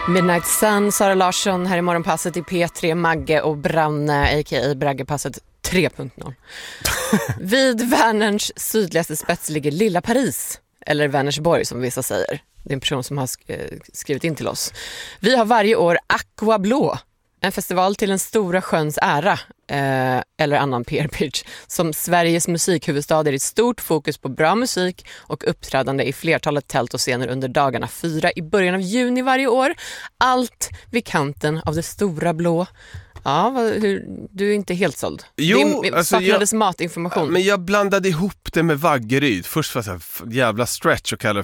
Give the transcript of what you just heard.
Midnight Sun, Sara Larsson här i morgonpasset i P3, Magge och Branne, a.k.a. Braggepasset 3.0. Vid Vänerns sydligaste spets ligger Lilla Paris, eller Vänersborg som vissa säger. Det är en person som har skrivit in till oss. Vi har varje år Aqua Blå, en festival till den stora sjöns ära, eller annan PR-pitch, som Sveriges musikhuvudstad är i stort fokus på bra musik och uppträdande i flertalet tält och scener under dagarna 4 i början av juni varje år. Allt vid kanten av det stora blå. Ja, du är inte helt såld. Jo, det saknades matinformation. Men jag blandade ihop det med Vaggeryd. Först var det så här jävla stretch och kalla